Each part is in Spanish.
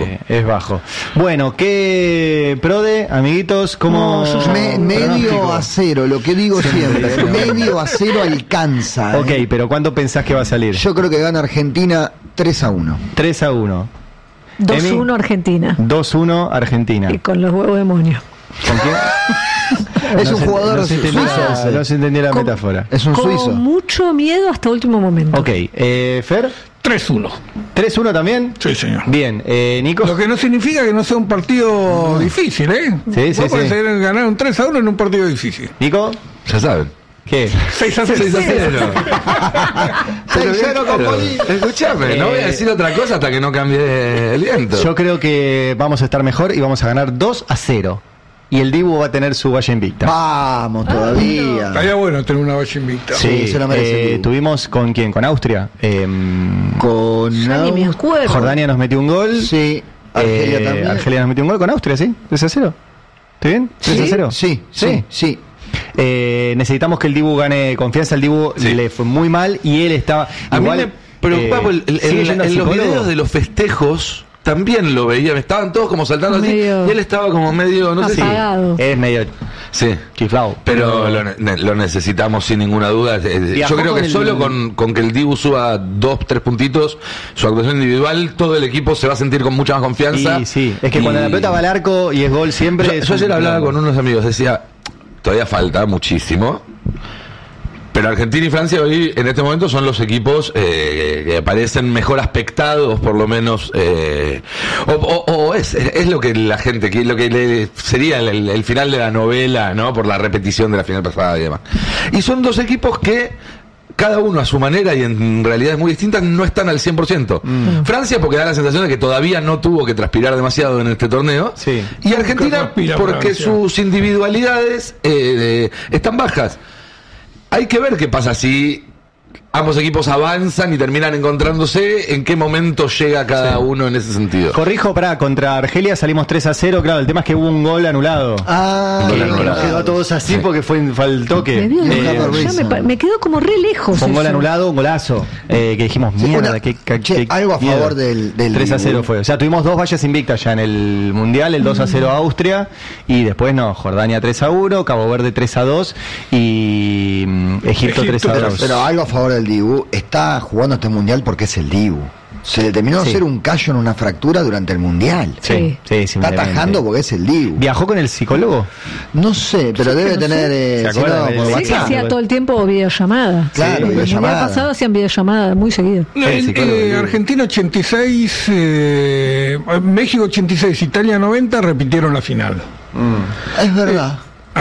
Es bajo. Bueno, ¿qué Prode, amiguitos? ¿Cómo? Medio a cero, lo que digo siempre. Medio a cero alcanza. Ok, pero ¿cuánto pensás que va a salir? Yo creo que gana Argentina 3-1. 3-1. 2-1 Argentina. 2-1 Argentina. Y con los huevos demonios. ¿Con quién? Es un jugador suizo. No se entendió la metáfora. Es un suizo. Con mucho miedo hasta último momento. Ok, Fer. 3-1. ¿3-1 también? Sí, señor. Bien, Nico. Lo que no significa que no sea un partido difícil, ¿eh? Sí, sí, Vos podés ganar un 3-1 en un partido difícil. Nico. Ya saben. ¿Qué? 6-0. 6-0 con Bolivia. Escuchame, no voy a decir otra cosa hasta que no cambie el viento. Yo creo que vamos a estar mejor y vamos a ganar 2-0. Y el Dibu va a tener su valla invicta. Vamos, todavía. Estaría bueno tener una valla invicta. Sí, se lo merece. Tuvimos con quién, con Austria. Con Ya ni me acuerdo. Jordania nos metió un gol. Sí. Argelia también. Argelia nos metió un gol con Austria, ¿sí? 3-0. ¿Está bien? 3-0. Sí. Necesitamos que el Dibu gane confianza. El Dibu le fue muy mal y él estaba. A igual, mí me preocupaba en los videos de los festejos. También lo veía, estaban todos como saltando así, y él estaba como medio, no apagado. sé si es medio chiflado. Pero lo necesitamos sin ninguna duda. Yo creo que solo con que el Dibu suba 2-3 puntitos, su actuación individual, todo el equipo se va a sentir con mucha más confianza. Sí, es que cuando la pelota va al arco y es gol siempre. Yo ayer hablaba con unos amigos, decía, todavía falta muchísimo. Pero Argentina y Francia hoy, en este momento, son los equipos que parecen mejor aspectados, por lo menos, es lo que la gente, lo que sería el final de la novela, ¿no? Por la repetición de la final pasada y demás. Y son dos equipos que, cada uno a su manera y en realidades muy distintas, no están al 100%. Francia porque da la sensación de que todavía no tuvo que transpirar demasiado en este torneo. Sí. Y Argentina porque Francia. sus individualidades están bajas. Hay que ver qué pasa si ambos equipos avanzan y terminan encontrándose, en qué momento llega cada uno en ese sentido. Corrijo, contra Argelia salimos 3-0, claro, el tema es que hubo un gol anulado. Nos quedó a todos así porque faltó que... Me quedó como re lejos. Fue un gol anulado, un golazo, que dijimos, mierda, algo a favor del 3-0 fue. O sea, tuvimos dos vallas invictas ya en el Mundial, el 2-0 a Austria, y después Jordania 3-1, Cabo Verde 3-2 y Egipto 3-2. Pero algo a favor del Dibu, está jugando este mundial porque es el Dibu. Se le terminó de hacer un callo en una fractura durante el mundial. Sí. Está atajando porque es el Dibu. ¿Viajó con el psicólogo? No sé, pero debe tener. ¿Se acuerda? Sí, que hacía todo el tiempo videollamada. Claro, el videollamada. año pasado hacían videollamada muy seguido. Argentina 86, México 86, Italia 90 repitieron la final. Es verdad.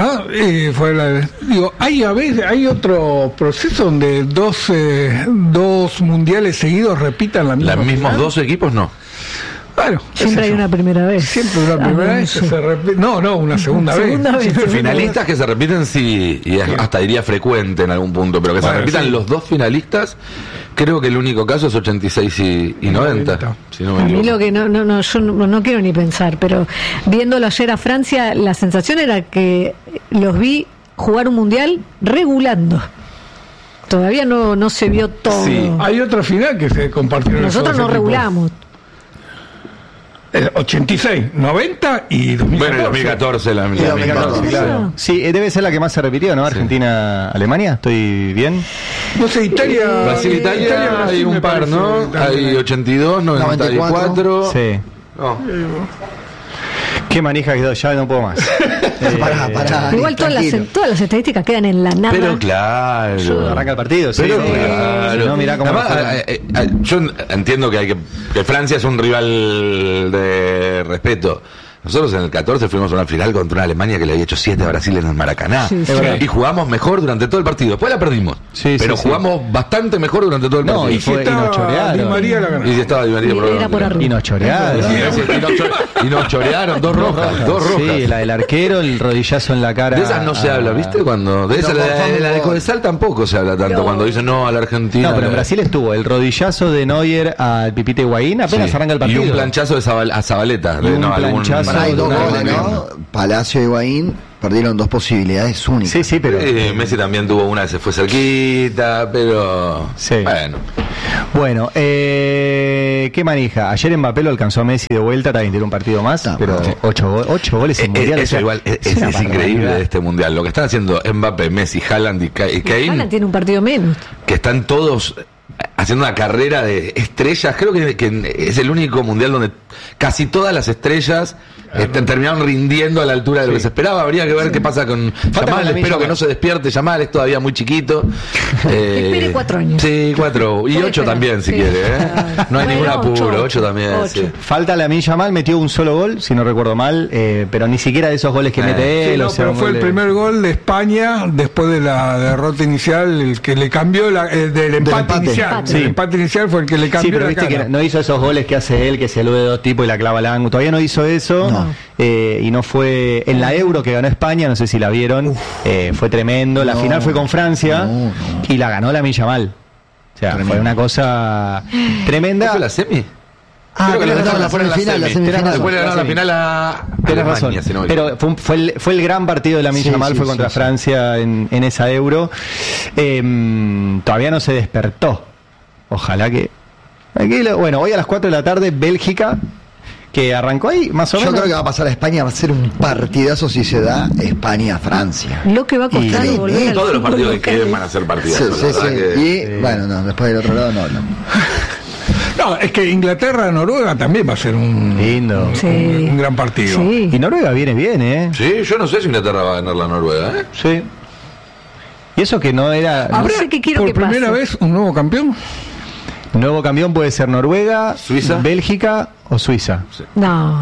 Hay otro proceso donde dos mundiales seguidos repitan la misma ¿Los mismos final. dos equipos no? Claro, siempre hay una primera vez. Siempre una primera vez que se repite. No, una segunda vez. Finalistas que se repiten, sí, y hasta diría frecuente en algún punto, pero que se repitan los dos finalistas, creo que el único caso es 86 y 90. Si no me a mí equivoco. lo que yo no quiero ni pensar, pero viéndolo ayer a Francia, la sensación era que los vi jugar un mundial regulando. Todavía no se vio todo. Sí. Hay otra final que se compartieron. Nosotros no regulamos. 86, 90 y 2014. Bueno, y 2014 la 2014, claro. Sí, debe ser la que más se repitió, ¿no? Argentina-Alemania, ¿estoy bien? No sé, Italia... Italia hay un par, ¿no? Hay 82, 94. Sí. Qué manija quedó, ya no puedo más. Pará, igual todas las estadísticas quedan en la nada. Pero claro. Arranca el partido, sí. Pero claro. No, mirá cómo además, yo entiendo que Francia es un rival de respeto. Nosotros en el 14 fuimos a una final contra una Alemania que le había hecho 7 a Brasil en el Maracaná. Sí. Y jugamos mejor durante todo el partido. Después la perdimos. Pero jugamos bastante mejor durante todo el partido. Y nos chorearon. Di María la ganó. Y estaba Di María por arriba. Y nos chorearon. Y nos chorearon dos rojas. Sí, la del arquero, el rodillazo en la cara. De esas no se habla, ¿viste? De esa, la de Codesal tampoco se habla tanto. Cuando dicen no a la Argentina. No, pero en Brasil estuvo el rodillazo de Neuer al Pipita Higuaín, apenas arranca el partido. Y un planchazo a Zabaleta. Un planchazo Para hay 2 goles, ¿no? Palacio y Higuaín perdieron 2 posibilidades únicas. Sí, pero... Messi también tuvo una que se fue cerquita, pero... Sí. Bueno, ¿qué manija? Ayer Mbappé lo alcanzó a Messi de vuelta, también tiene un partido más, pero 8 goles en Mundial. Eso igual es increíble de este Mundial. Lo que están haciendo Mbappé, Messi, Haaland y Kane... Haaland tiene un partido menos. Que están todos haciendo una carrera de estrellas. Creo que es el único Mundial donde casi todas las estrellas terminaron rindiendo a la altura de lo que se esperaba. Habría que ver qué pasa con Yamal. Espero que no se despierte. Yamal es todavía muy chiquito. Espere 4 años. Sí, 4 y 8 también, si quiere. No hay ningún apuro. 8 también. 8. Sí. Falta Lamine Yamal, metió un solo gol, si no recuerdo mal, pero ni siquiera de esos goles que mete él. Sí, pero fue el primer gol de España después de la derrota inicial, el que le cambió del empate inicial. Sí. El empate inicial fue el que le cambió pero viste que no hizo esos goles que hace él, que se alude de 2 tipos y la clava al ángulo. Todavía no hizo eso. No. Y no fue en la Euro que ganó España, no sé si la vieron, fue tremendo. La final fue con Francia y la ganó Lamine Yamal. O sea, tremendo. Fue una cosa tremenda. ¿Fue la semi? Creo que le ganaron la semifinal. Después le ganaron la final a Alemania, si no pero fue el gran partido de Lamine Yamal, fue contra Francia en esa Euro. Todavía no se despertó. Ojalá que... Bueno, hoy a las 4 de la tarde, Bélgica, que arrancó ahí, más o menos. Yo creo que va a pasar a España, va a ser un partidazo si se da España-Francia. Lo que va a costar volver todos los partidos que queden van a ser partidos. Bueno, después del otro lado no hablamos. No, es que Inglaterra-Noruega también va a ser un gran partido. Sí. Y Noruega viene bien, ¿eh? Sí, yo no sé si Inglaterra va a ganar la Noruega, ¿eh? Sí. Y eso que no era... ¿Habrá por primera vez un nuevo campeón? Nuevo campeón puede ser Noruega, Suiza, Bélgica o Suiza. Sí. No.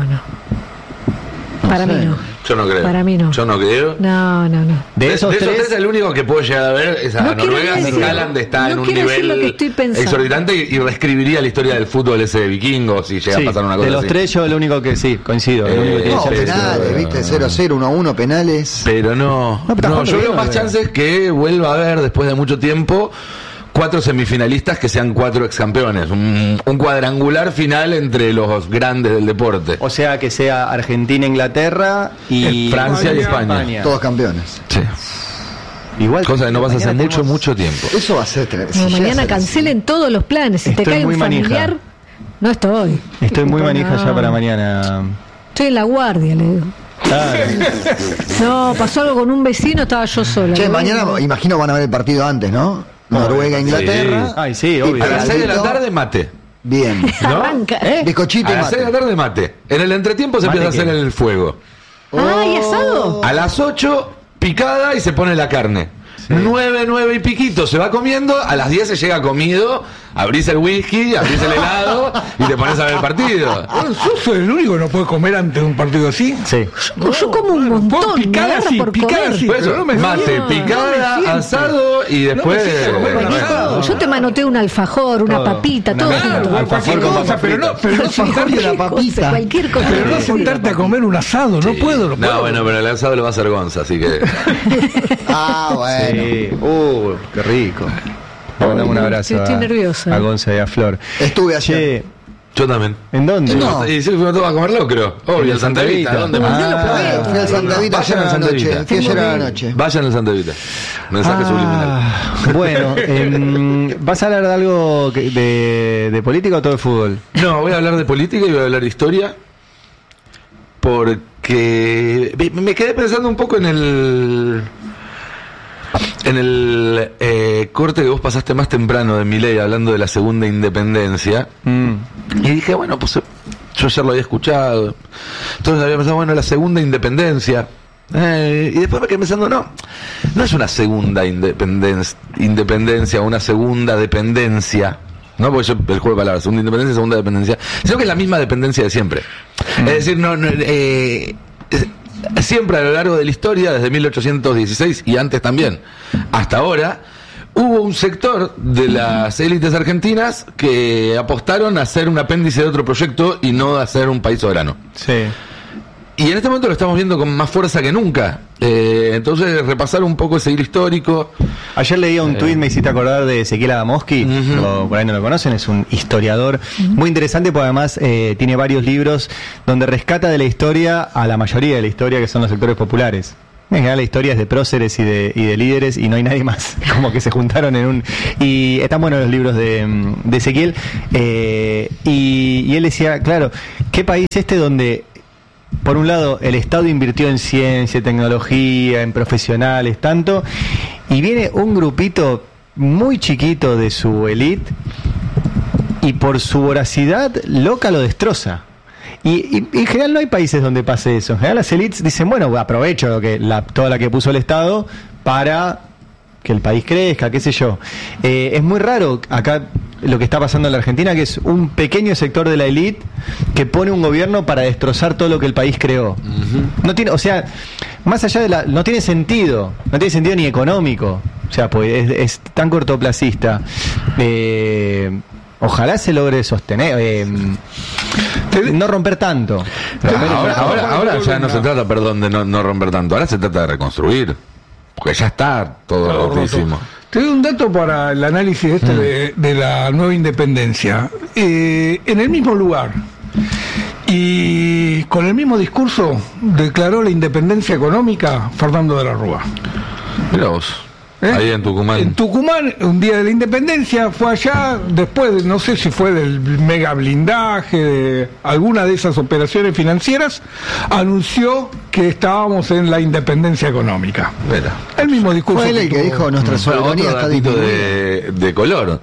Para mí no. Yo no creo. Para mí no. Yo no creo. No. De esos tres, el único que puedo llegar a ver es a Noruega. Si Haaland está en un nivel exorbitante y reescribiría la historia del fútbol ese de vikingos si llega a pasar una cosa así. De los tres, yo el único que coincido. El único que penales, viste, 0-0, 1-1, penales. Pero no, yo veo más chances que vuelva a haber después de mucho tiempo 4 semifinalistas que sean 4 excampeones, un cuadrangular final entre los grandes del deporte. O sea, que sea Argentina, Inglaterra y Francia y España. Todos campeones. Sí. Igual cosa que no pasa hace mucho tiempo. Eso va a ser mañana cancelen todos los planes. Si te cae un familiar, no estoy. Estoy muy manija ya para mañana. Estoy en la guardia, le digo. Claro. No, pasó algo con un vecino, estaba yo sola. Mañana, imagino, van a ver el partido antes, ¿no? Noruega, Inglaterra. Ay, sí, obvio. A las 6 de la tarde, mate. Bien. ¿No? Bizcochito y mate. A las 6 de la tarde, mate. En el entretiempo se empieza a hacer el fuego. ¿Y asado? A las 8, picada y se pone la carne. 9 y piquito se va comiendo, a las 10 se llega comido, abrís el whisky, abrís el helado y te pones a ver el partido. ¿Sos el único que no puede comer antes de un partido así? Sí. Yo como un montón. Picada así. Mate, picada, asado y después... Yo te manoté un alfajor, una papita, todo junto. Cualquier cosa, pero no sentarte la papita. Cualquier cosa. Pero no sentarte a comer un asado, no puedo. No, bueno, pero el asado lo va a hacer Gonza, así que... Bueno. Sí. Qué rico. Mandamos un abrazo estoy nerviosa. A Gonza y a Flor. Estuve ayer. Yo también. ¿En dónde? Y sí, fuimos todos a comer locro. Obvio, en Santa Evita. ¿Dónde más? Fui al Santa Evita ayer a la noche. Vayan al Santa Evita. Mensaje subliminal. Bueno, ¿vas a hablar de algo de política o todo de fútbol? No, voy a hablar de política y voy a hablar de historia. Porque me quedé pensando un poco en el corte que vos pasaste más temprano de Milei hablando de la segunda independencia. Y dije, bueno, pues yo ayer lo había escuchado, entonces había pensado, bueno, la segunda independencia. Y después me quedé pensando, no es una segunda independencia, una segunda dependencia, no, porque el juego de palabras, segunda independencia, segunda dependencia, sino que es la misma dependencia de siempre. Es decir, siempre a lo largo de la historia, desde 1816 y antes también, hasta ahora, hubo un sector de las élites argentinas que apostaron a ser un apéndice de otro proyecto y no a ser un país soberano. Sí. Y en este momento lo estamos viendo con más fuerza que nunca. Entonces, repasar un poco ese hilo histórico. Ayer leía un tuit, me hiciste acordar de Ezequiel Adamowski, por ahí no lo conocen, es un historiador muy interesante, porque además tiene varios libros donde rescata de la historia a la mayoría de la historia, que son los sectores populares. En general la historia es de próceres y de líderes, y no hay nadie más, como que se juntaron en un... Y están buenos los libros de Ezequiel, y él decía, claro, ¿qué país donde... Por un lado, el Estado invirtió en ciencia, tecnología, en profesionales, tanto, y viene un grupito muy chiquito de su élite y por su voracidad loca lo destroza. Y en general no hay países donde pase eso. En general las élites dicen, bueno, aprovecho toda la que puso el Estado para que el país crezca, qué sé yo. Es muy raro acá lo que está pasando en la Argentina, que es un pequeño sector de la élite que pone un gobierno para destrozar todo lo que el país creó. No tiene, o sea, más allá de no tiene sentido ni económico. O sea, pues es tan cortoplacista. Ojalá se logre sostener, no romper tanto. Ahora ya no se trata, perdón, de no romper tanto. Ahora se trata de reconstruir, porque ya está todo rotísimo. Te doy un dato para el análisis de la nueva independencia. En el mismo lugar y con el mismo discurso declaró la independencia económica Fernando de la Rúa. Mirá vos. Ahí en Tucumán. En Tucumán, un día de la independencia, fue allá, después, no sé si fue del mega blindaje, de alguna de esas operaciones financieras, anunció que estábamos en la independencia económica. Mira. El mismo discurso. Fue él el que dijo, nuestra soberanía está disminuida. De color.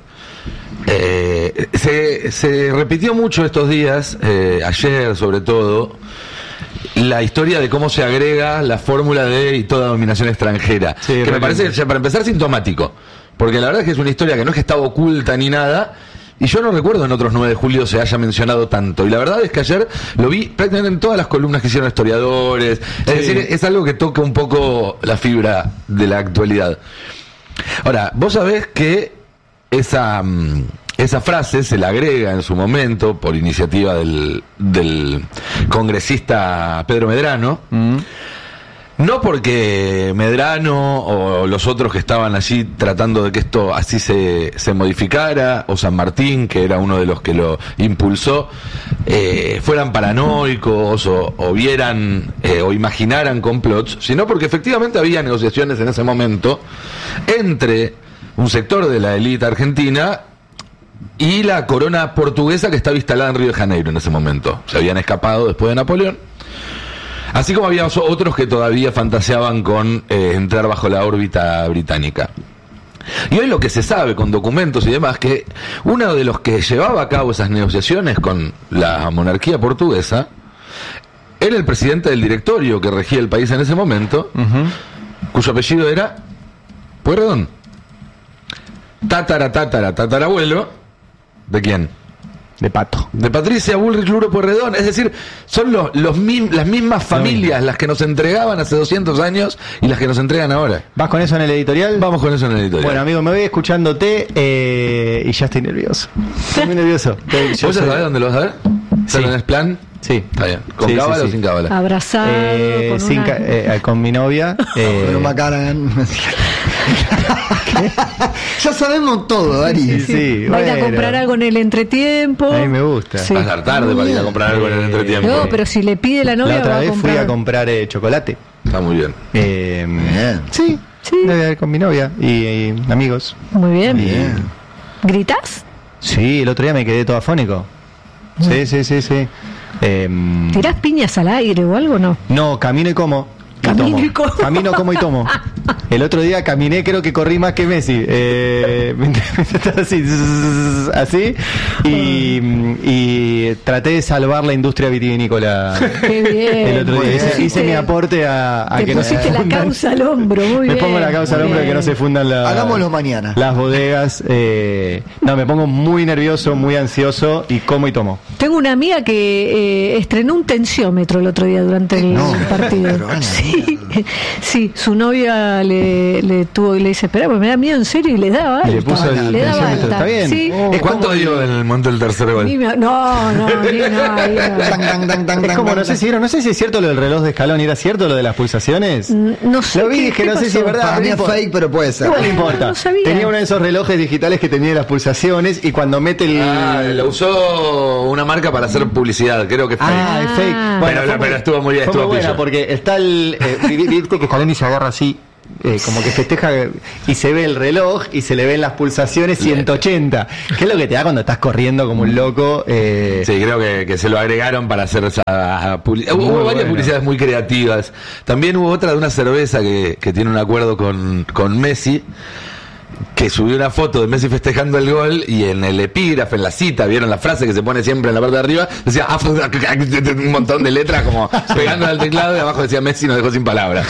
Se repitió mucho estos días, ayer sobre todo, la historia de cómo se agrega la fórmula de y toda dominación extranjera, que me parece, ya para empezar, sintomático, porque la verdad es que es una historia que no es que estaba oculta ni nada, y yo no recuerdo en otros 9 de julio se haya mencionado tanto, y la verdad es que ayer lo vi prácticamente en todas las columnas que hicieron historiadores, es decir, es algo que toca un poco la fibra de la actualidad. Ahora, vos sabés que esa frase se la agrega en su momento por iniciativa del congresista Pedro Medrano, no porque Medrano o los otros que estaban allí tratando de que esto así se modificara, o San Martín, que era uno de los que lo impulsó, fueran paranoicos o vieran o imaginaran complots, sino porque efectivamente había negociaciones en ese momento entre un sector de la élite argentina y la corona portuguesa que estaba instalada en Río de Janeiro en ese momento. Se habían escapado después de Napoleón. Así como había otros que todavía fantaseaban con entrar bajo la órbita británica. Y hoy lo que se sabe con documentos y demás, que uno de los que llevaba a cabo esas negociaciones con la monarquía portuguesa era el presidente del directorio que regía el país en ese momento, cuyo apellido era Pueyrredón. Tatarabuelo. ¿De quién? De Pato. De Patricia Bullrich Luro Pueyrredón. Es decir, son las mismas familias las que nos entregaban hace 200 años y las que nos entregan ahora. ¿Vas con eso en el editorial? Vamos con eso en el editorial. Bueno, amigo, me voy escuchándote y ya estoy nervioso. Estoy muy nervioso. ¿Vos ya sabés dónde lo vas a ver? Sí. ¿Tenés plan? Sí. Está bien. ¿Con cábala o sin cábala? Abrazado. Con mi novia. Pero Macaran. Ya sabemos todo, Ari. Sí, va a ir a comprar algo en el entretiempo. A mí me gusta. Sí. Va a estar tarde para ir a comprar algo en el entretiempo. No, pero si le pide la novia, la otra va a vez comprar. fui a comprar chocolate. Está muy bien. Bien. Sí. Con mi novia y amigos. Muy bien. Bien. ¿Gritas? Sí, el otro día me quedé todo afónico. Sí. ¿Tirás piñas al aire o algo, no? No, camino y como. Camino, como y tomo. El otro día caminé, creo que corrí más que Messi. Así. Y traté de salvar la industria vitivinícola. Qué bien. El otro día hice mi aporte a que no se fundan. Te pusiste la causa al hombro, muy bien. Me pongo la causa al hombro de que no se fundan Hagámoslo mañana. Las bodegas. No, me pongo muy nervioso, muy ansioso y como y tomo. Tengo una amiga que estrenó un tensiómetro el otro día durante el partido. Sí. Sí, su novia le dice, espera, pues me da miedo en serio, y le daba alta. Y le puso el le daba tensiómetro, alta. está bien. Sí. ¿Cuánto dio en el momento del tercer gol? No. Es como, no sé si es cierto lo del reloj de Scaloni, ¿era cierto lo de las pulsaciones? No sé. Lo vi, dije, no sé si es verdad. Para mí es fake, pero puede ser. Igual no importa. No sabía. Tenía uno de esos relojes digitales que tenía las pulsaciones y cuando mete el... Lo usó una marca para hacer publicidad, creo que es fake. Es fake. Bueno, pero estuvo muy bien, fue estuvo muy buena pillo. porque está viste que Scaloni se agarra así, como que festeja y se ve el reloj y se le ven las pulsaciones 180, que es lo que te da cuando estás corriendo como un loco. Sí, creo que se lo agregaron para hacer esa publicidad. Hubo varias publicidades muy creativas. También hubo otra de una cerveza que tiene un acuerdo con Messi, que subió una foto de Messi festejando el gol y en el epígrafe, en la cita, vieron la frase que se pone siempre en la parte de arriba, decía un montón de letras como pegando al teclado y abajo decía Messi nos dejó sin palabras.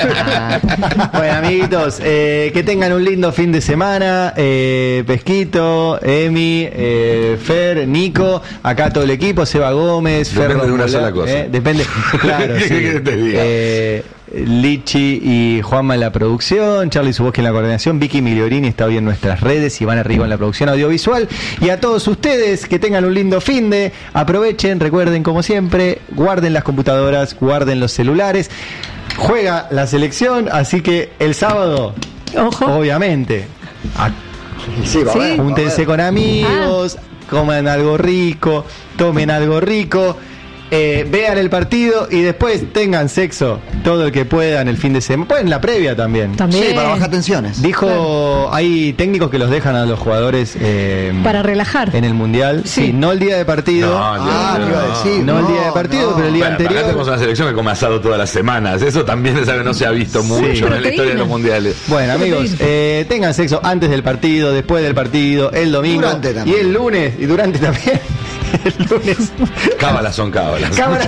Bueno, amiguitos, que tengan un lindo fin de semana. Pesquito, Emi, Fer, Nico, acá todo el equipo, Seba Gómez, Depende Fer de una Romular, sola cosa. Depende, claro. ¿Qué Sí. querés que te diga? Lichi y Juanma en la producción, Charlie Suboski en la coordinación, Vicky Migliorini está hoy en nuestras redes, Iván Rigo en la producción audiovisual, y a todos ustedes que tengan un lindo finde, aprovechen, recuerden como siempre, guarden las computadoras, guarden los celulares, juega la selección, así que el sábado, Ojo. obviamente, Sí, va a ver, júntense con amigos, coman algo rico, tomen algo rico. Vean el partido y después tengan sexo todo el que puedan el fin de semana. Pueden la previa también. Sí, para bajar tensiones. Dijo, hay técnicos que los dejan a los jugadores para relajar en el Mundial. Sí, no el día de partido. Te iba a decir. No el día de partido, pero el día Bueno, acá anterior. tenemos una selección que come asado todas las semanas. Eso también es algo que no se ha visto mucho en la historia de los mundiales. Bueno, amigos, tengan sexo antes del partido, después del partido, el domingo Durante también. y el lunes y durante también. El lunes. Cábalas son cábalas. Cámaras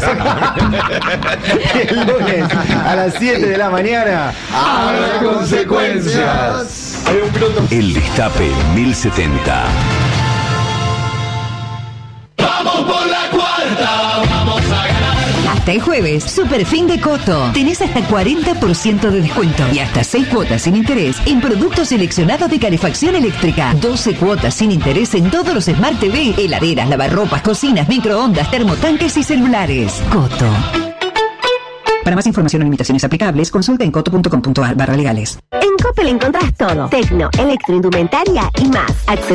el lunes a las 7 de la mañana. ¡Habrá consecuencias! El Destape 1070. Hasta el jueves, Super Fin de Coto. Tenés hasta 40% de descuento y hasta 6 cuotas sin interés en productos seleccionados de calefacción eléctrica. 12 cuotas sin interés en todos los Smart TV, heladeras, lavarropas, cocinas, microondas, termotanques y celulares. Coto. Para más información o limitaciones aplicables, consulta en coto.com.ar/legales. En Coppel encontrás todo: tecno, electroindumentaria y más. Accede